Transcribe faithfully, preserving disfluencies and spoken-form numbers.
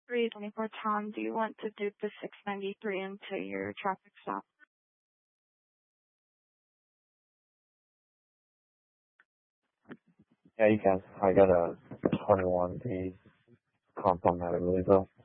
three twenty-four Tom, do you want to do the six ninety-three into your traffic stop? Yeah, you can. I got a twenty-one D complimentary Louisville.